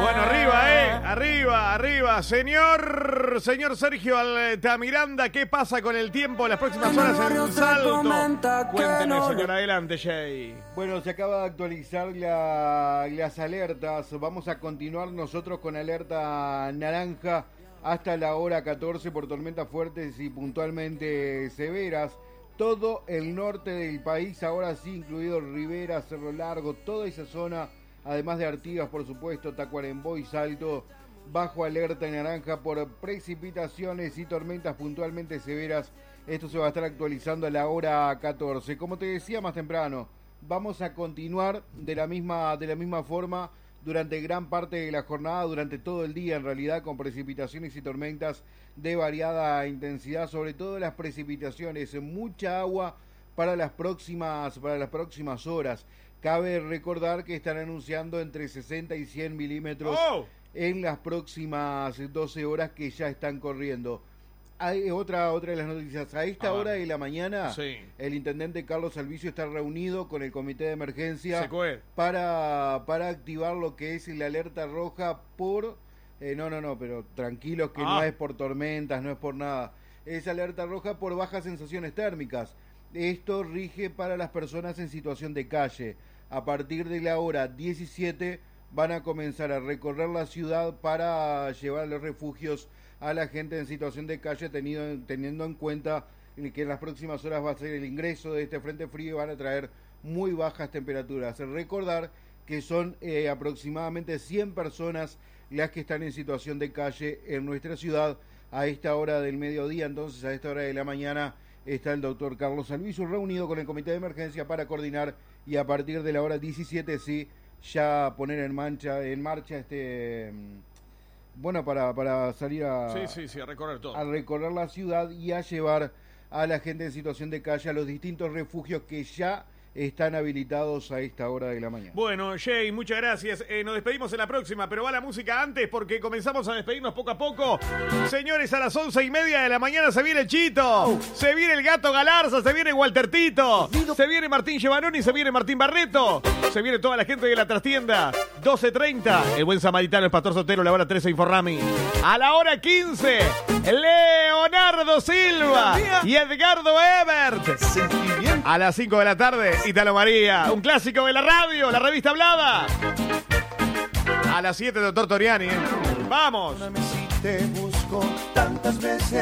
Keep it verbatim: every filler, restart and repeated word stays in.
Bueno, arriba, eh, arriba, arriba. Señor, señor Sergio Altamiranda, ¿qué pasa con el tiempo en las próximas horas en Salto? Cuénteme, señor, adelante, Jay. Bueno, se acaba de actualizar la, las alertas. Vamos a continuar nosotros con alerta naranja hasta la hora catorce por tormentas fuertes y puntualmente severas. Todo el norte del país, ahora sí, incluido Rivera, Cerro Largo, toda esa zona, además de Artigas, por supuesto, Tacuarembó y Salto, bajo alerta naranja por precipitaciones y tormentas puntualmente severas. Esto se va a estar actualizando a la hora catorce. Como te decía más temprano, vamos a continuar de la misma, de la misma forma durante gran parte de la jornada, durante todo el día en realidad, con precipitaciones y tormentas de variada intensidad, sobre todo las precipitaciones, mucha agua para las próximas, para las próximas horas. Cabe recordar que están anunciando entre sesenta y cien milímetros oh. en las próximas doce horas que ya están corriendo. Hay otra otra de las noticias. A esta ah, hora de la mañana, sí. el intendente Carlos Alvicio está reunido con el comité de emergencia para, para activar lo que es la alerta roja por... Eh, no, no, no, pero tranquilos que ah. no es por tormentas, no es por nada. Es alerta roja por bajas sensaciones térmicas. Esto rige para las personas en situación de calle. A partir de la hora diecisiete van a comenzar a recorrer la ciudad para llevar a los refugios a la gente en situación de calle, tenido, teniendo en cuenta que en las próximas horas va a ser el ingreso de este frente frío y van a traer muy bajas temperaturas. Recordar que son eh, aproximadamente cien personas las que están en situación de calle en nuestra ciudad a esta hora del mediodía. Entonces, a esta hora de la mañana está el doctor Carlos Alvicio reunido con el comité de emergencia para coordinar y a partir de la hora diecisiete sí ya poner en marcha, en marcha este... Bueno, para, para salir a, sí, sí, sí, a recorrer todo. A recorrer la ciudad y a llevar a la gente en situación de calle a los distintos refugios que ya están habilitados a esta hora de la mañana. Bueno, Jay, muchas gracias. Eh, nos despedimos en la próxima, pero va la música antes porque comenzamos a despedirnos poco a poco. Señores, a las once y media de la mañana se viene Chito, se viene el Gato Galarza, se viene Walter Tito, se viene Martín Giovanoni, se viene Martín Barreto, se viene toda la gente de la trastienda. doce treinta, el buen samaritano, el Pastor Sotero, la hora trece, Inforrami. A la hora quince, Leonardo Silva y Edgardo Ebert. A las cinco de la tarde, Italo María, un clásico de la radio, la revista hablada. A las siete, doctor Toriani. ¿eh? ¡Vamos! Te busco tantas veces.